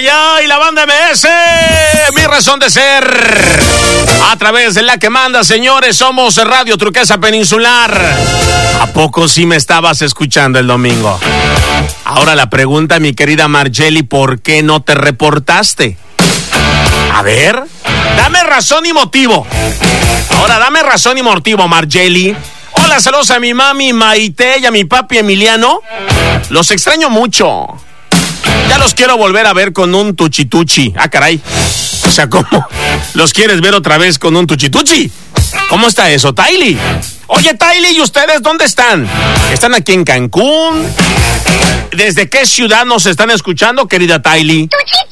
ay, ay, la banda MS, mi razón de ser. A través de la que manda, señores, somos Radio Turquesa Peninsular. ¿A poco sí me estabas escuchando el domingo? Ahora la pregunta, mi querida Margeli, ¿por qué no te reportaste? A ver, dame razón y motivo. Ahora dame razón y motivo, Margeli. Hola, saludos a mi mami Maite y a mi papi Emiliano. Los extraño mucho. Ya los quiero volver a ver con un tuchituchi. Ah, caray. O sea, ¿cómo? ¿Los quieres ver otra vez con un tuchituchi? ¿Cómo está eso, Tylee? Oye, Tylee, ¿y ustedes dónde están? ¿Están aquí en Cancún? ¿Desde qué ciudad nos están escuchando, querida Tylee?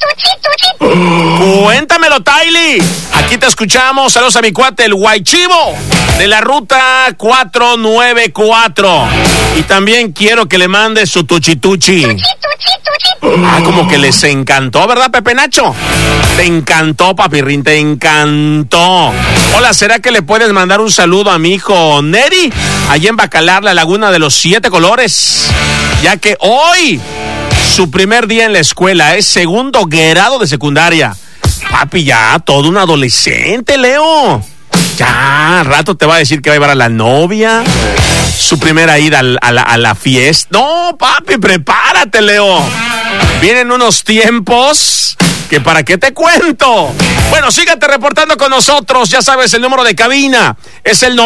Cuéntamelo, Tylee. Aquí te escuchamos. Saludos a mi cuate, el Guaychivo, de la ruta 494. Y también quiero que le mande su tuchituchi. Ah, como que les encantó, ¿verdad, Pepe Nacho? Te encantó, papirrín, te encantó. Hola, ¿será que le puedes mandar un saludo a mi hijo Neri, allí en Bacalar, la Laguna de los 7 Colores? Ya que hoy, su primer día en la escuela, es segundo grado de secundaria. Papi, ya, todo un adolescente, Leo. Ya, al rato te va a decir que va a llevar a la novia. Su primera ida a la fiesta. No, papi, prepárate, Leo. Vienen unos tiempos que para qué te cuento. Bueno, sígate reportando con nosotros. Ya sabes, el número de cabina es el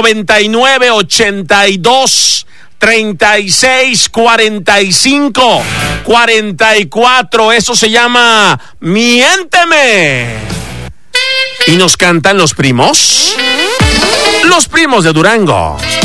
9982 36 45 44. Eso se llama Miénteme. Y nos cantan los primos. Los primos de Durango.